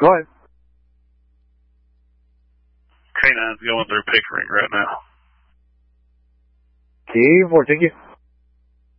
Go ahead. K9's going through Pickering right now. T4, thank you.